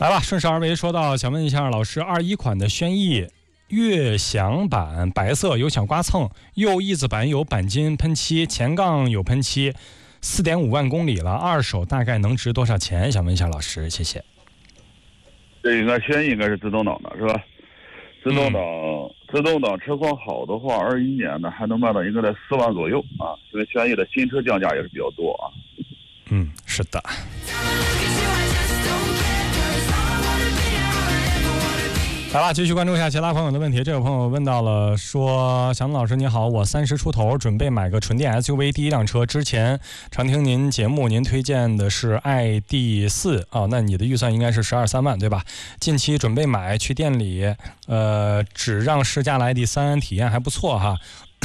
来吧，顺势而为，说到想问一下老师，21款的轩逸悦享版白色有小刮蹭，右翼子板有钣金喷漆，前杠有喷漆，4.5万公里了，二手大概能值多少钱？想问一下老师，谢谢。 这应该轩逸应该是自动挡的是吧？自动挡车况好的话，21年的还能卖到应该在4万左右啊，因为轩逸的新车降价也是比较多啊。 是的。来吧，继续关注一下其他朋友的问题。这位朋友问到了，说：祥子老师你好，我30出头，准备买个纯电 SUV 第一辆车。之前常听您节目，您推荐的是 ID.4 啊，那你的预算应该是12、13万对吧？近期准备买，去店里只让试驾了 ID.3，体验还不错哈。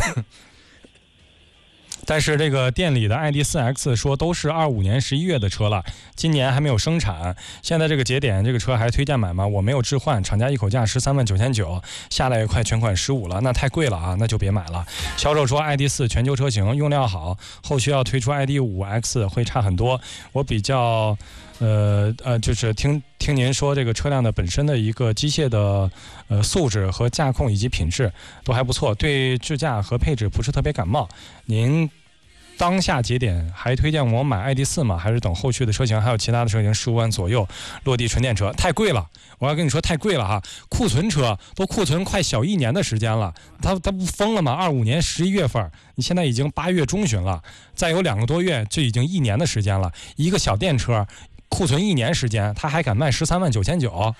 但是这个店里的 ID.4X 说都是25年11月的车了，今年还没有生产。现在这个节点，这个车还推荐买吗？我没有置换，厂家一口价13万9千9，下来也快全款15了，那太贵了啊，那就别买了。销售说 ID.4 全球车型用料好，后续要推出 ID.5X 会差很多。我比较就是听您说这个车辆的本身的一个机械的素质和驾控以及品质都还不错，对智驾和配置不是特别感冒。您当下节点还推荐我买 ID.4 吗？还是等后续的车型还有其他的车型15万左右落地纯电车？太贵了，我要跟你说太贵了哈！库存车都库存快小1年的时间了，它不疯了吗？25年11月份，你现在已经8月中旬了，再有2个多月就已经1年的时间了。一个小电车库存1年时间，他还敢卖13万9千9？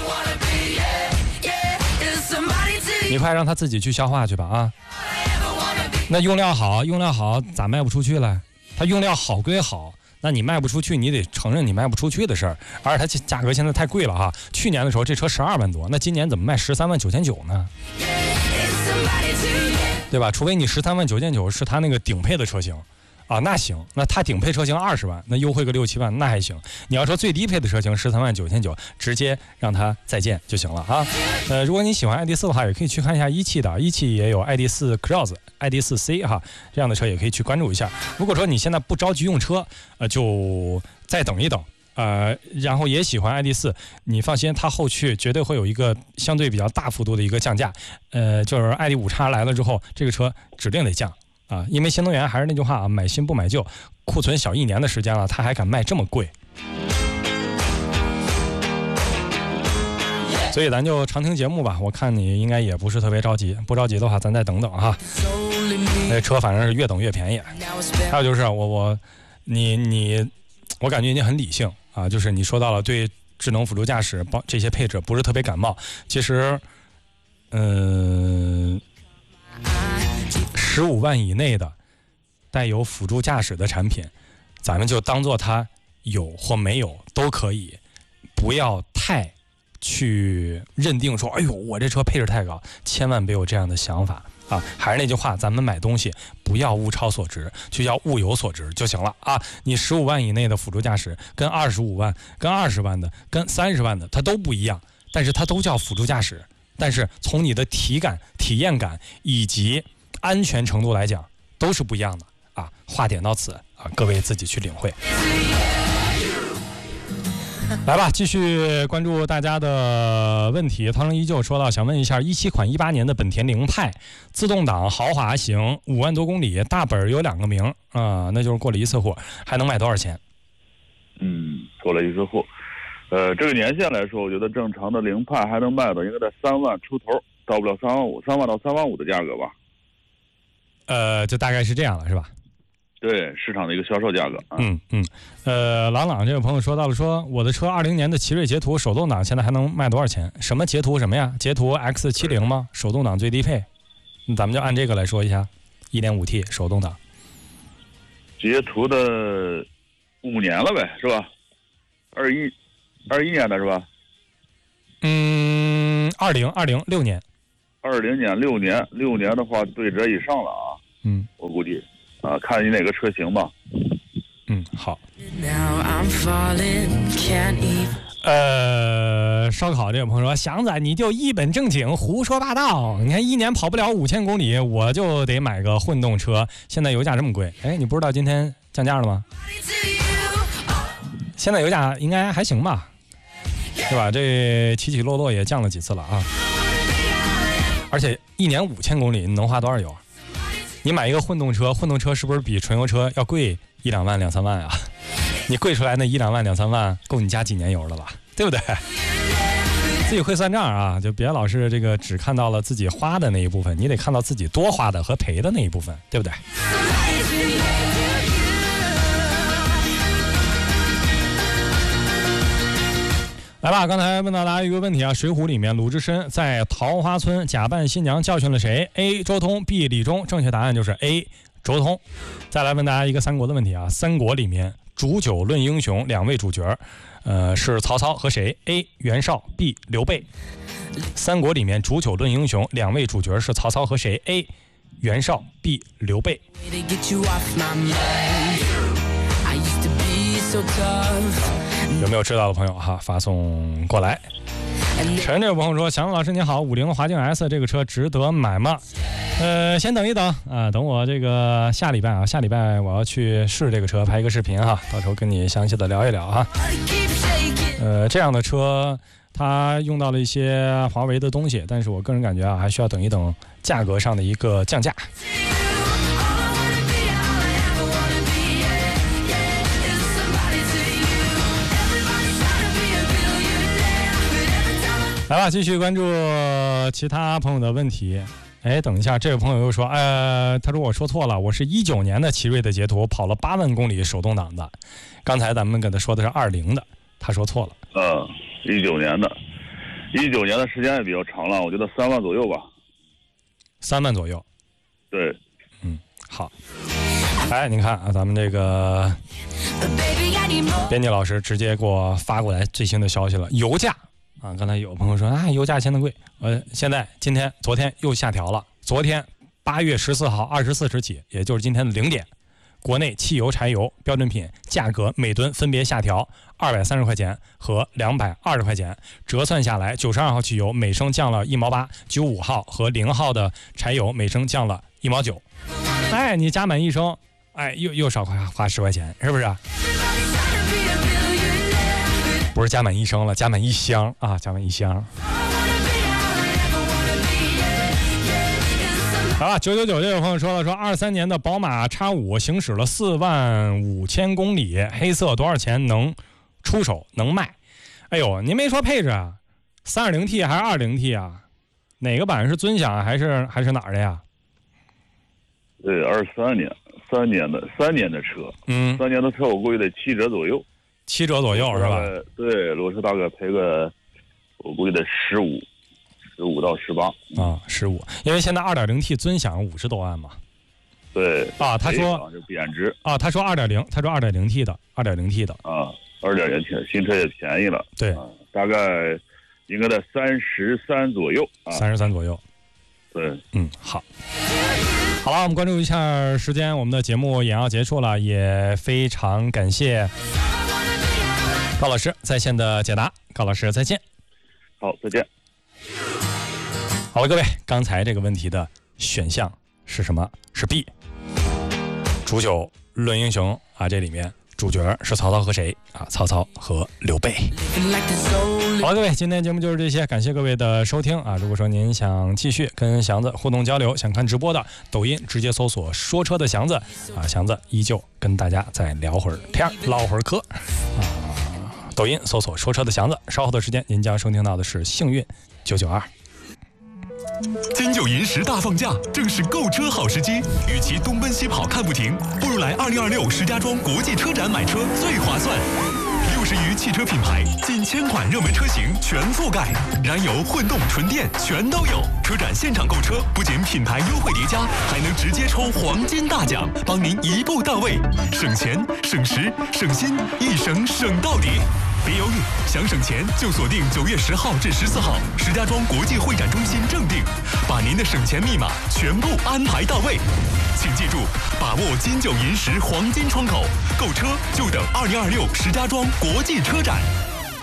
你快让他自己去消化去吧啊！那用料好咋卖不出去了？它用料好归好，那你卖不出去，你得承认你卖不出去的事儿。而且它价格现在太贵了哈，去年的时候这车12万多，那今年怎么卖13万9千9呢？对吧？除非你13万9千9是它那个顶配的车型啊，那行，那它顶配车型20万，那优惠个6、7万那还行。你要说最低配的车型13万9千9，直接让它再见就行了啊。如果你喜欢 ID.4 的话，也可以去看一下一汽的，一汽也有 ID.4 Cross、ID.4C 哈，这样的车也可以去关注一下。如果说你现在不着急用车，就再等一等。然后也喜欢 ID.4， 你放心，它后续绝对会有一个相对比较大幅度的一个降价。就是 ID.5X 来了之后，这个车指定得降。啊，因为新能源还是那句话啊，买新不买旧，库存小1年的时间了，他还敢卖这么贵，所以咱就常听节目吧。我看你应该也不是特别着急，不着急的话，咱再等等哈。那车反正是越等越便宜。还有就是我感觉你很理性啊，就是你说到了对智能辅助驾驶这些配置不是特别感冒，其实15万以内的带有辅助驾驶的产品，咱们就当做它有或没有都可以，不要太去认定说，哎呦，我这车配置太高，千万别有这样的想法啊！还是那句话，咱们买东西不要物超所值，就要物有所值就行了啊！你15万以内的辅助驾驶，跟25万、跟20万的、跟30万的，它都不一样，但是它都叫辅助驾驶。但是从你的体验感以及安全程度来讲，都是不一样的啊！话点到此啊，各位自己去领会。来吧，继续关注大家的问题。涛声依旧说到，想问一下，17款18年的本田凌派，自动挡豪华型，5万多公里，大本有2个名啊，那就是过了一次户，还能卖多少钱？ 过了一次户。这个年限来说，我觉得正常的凌派还能卖到应该在3万出头，到不了3万5，3万到3万5的价格吧。 就大概是这样了，是吧？ 对，市场的一个销售价格。 朗这位朋友说到了，说我的车20年的奇瑞捷途手动挡现在还能卖多少钱？什么捷途什么呀？捷途 X70吗？手动挡最低配，咱们就按这个来说一下， 1.5T 手动挡。 捷途的5年了呗，是吧？21年的是吧 ？20 6年。 20年6年的话，对折以上了啊。我估计啊，看你哪个车型吧。 好。烧烤这位朋友说，祥子你就一本正经胡说八道，你看1年跑不了5000公里，我就得买个混动车，现在油价这么贵，你不知道今天降价了吗？现在油价应该还行吧， 对吧？这起起落落也降了几次了啊！而且一年5000公里，你能花多少油？你买一个混动车，混动车是不是比纯油车要贵1-2万、2-3万啊？你贵出来那1-2万、2-3万，够你加几年油的了，对不对？自己会算账啊，就别老是这个只看到了自己花的那一部分，你得看到自己多花的和赔的那一部分，对不对？来吧，刚才问到大家一个问题啊，《水浒》里面鲁智深在桃花村假扮新娘教训了谁 ？A. 周通 B. 李忠，正确答案就是 A. 周通。再来问大家一个三国的问题啊，《三国》里面煮酒论英雄两位主角，是曹操和谁 ？A. 袁绍 B. 刘备。《三国》里面煮酒论英雄两位主角是曹操和谁 ？A. 袁绍 B. 刘备。有没有知道的朋友哈，发送过来。陈这位朋友说：“祥子老师你好，50华境 S 这个车值得买吗？先等一等啊，等我这个下礼拜我要去试这个车，拍一个视频哈，到时候跟你详细的聊一聊哈。这样的车它用到了一些华为的东西，但是我个人感觉啊，还需要等一等价格上的一个降价。”来吧，继续关注其他朋友的问题。哎，等一下，这位朋友又说，他说我说错了，我是19年的奇瑞的捷途，跑了8万公里手动挡的。刚才咱们跟他说的是20的，他说错了。 19年的时间也比较长了，我觉得3万左右吧。 3万左右。对。好。哎，您看啊，咱们这个编辑老师直接给我发过来最新的消息了，油价。刚才有朋友说油价现在贵，昨天又下调了。昨天8月14号24时起，也就是今天的0点，国内汽油、柴油标准品价格每吨分别下调230块钱和220块钱，折算下来，92号汽油每升降了1毛8，95号和0号的柴油每升降了1毛9。你加满1升，又少花10块钱，是不是？不是加满1升了，加满1箱啊，加满1箱。好了，999这位朋友说了，说23年的宝马 X5 行驶了4万5千公里，黑色多少钱能出手能卖？哎呦，您没说配置啊，3.0T 还是 2.0T 啊？哪个版是尊享还是哪儿的呀？ 对，23年3年的车，3年的车我估计得7折左右。 7折左右是吧？ 对，裸车大概赔个，我估计得15到18 啊，15，因为现在 2.0T 尊享50多万嘛。 对啊，他说就贬值啊，他说 2.0T 的啊，2.0T 新车也便宜了， 对， 大概应该在33左右啊 ，33左右。 对， 好。好了，我们关注一下时间，我们的节目也要结束了，也非常感谢高老师在线的解答，高老师再见。 好，再见。 好了，各位，刚才这个问题的选项是什么？是 B。煮酒论英雄啊，这里面主角是曹操和谁啊？曹操和刘备。好了，各位，今天节目就是这些，感谢各位的收听啊！如果说您想继续跟祥子互动交流，想看直播的，抖音直接搜索说车的祥子啊，祥子依旧跟大家再聊会儿天，唠会儿嗑啊。抖音搜索说车的祥子，稍后的时间您将收听到的是幸运992。 金九银十大放假，正是购车好时机。与其东奔西跑看不停，不如来2026石家庄国际车展买车最划算。60余汽车品牌，近1000款热门车型全覆盖，燃油、混动、纯电全都有。车展现场购车，不仅品牌优惠叠加，还能直接抽黄金大奖，帮您一步到位，省钱、省时、省心，一省省到底。别犹豫，想省钱就锁定9月10号至14号，石家庄国际会展中心正定，把您的省钱密码全部安排到位。请记住，把握金九银十黄金窗口，购车就等2026石家庄国际车展。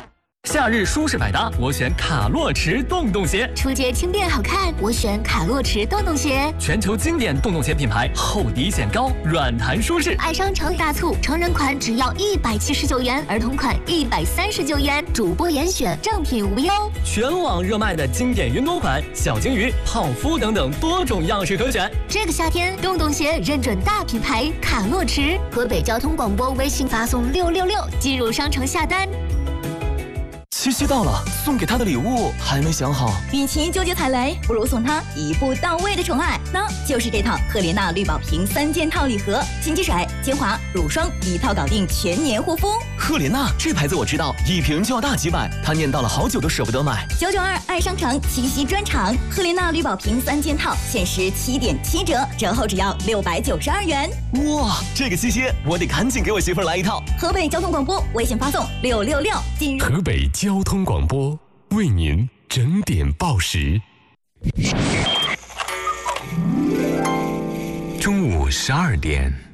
夏日舒适百搭，我选卡洛驰洞洞鞋。 出街轻便好看，我选卡洛驰洞洞鞋。 全球经典洞洞鞋品牌，厚底显高，软弹舒适。 爱商城大促，成人款只要179元，儿童款139元，主播严选，正品无忧。 全网热卖的经典运动款，小鲸鱼、泡芙等等多种样式可选。 这个夏天，洞洞鞋认准大品牌卡洛驰。河北交通广播微信发送666进入商城下单。 七夕到了，送给他的礼物还没想好。 与其纠结踩雷，不如送他一步到位的宠爱，那就是这套赫莲娜绿宝瓶3件套礼盒，洗洁水、精华、乳霜一套搞定全年护肤。 赫莲娜这牌子我知道，一瓶就要大几百，他念叨了好久都舍不得买。 992爱商城七夕专场，赫莲娜绿宝瓶3件套限时7.7折，折后只要692元。 哇，这个七夕我得赶紧给我媳妇儿来一套。 河北交通广播微信发送666进入。 河北交通广播为您整点报时。中午12点。